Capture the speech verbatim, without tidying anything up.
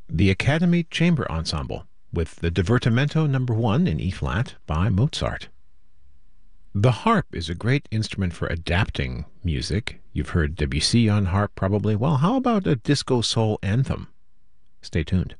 the Academy Chamber Ensemble with the Divertimento number one in E flat by Mozart. The harp is a great instrument for adapting music. You've heard Debussy on harp probably. Well, how about a disco soul anthem? Stay tuned.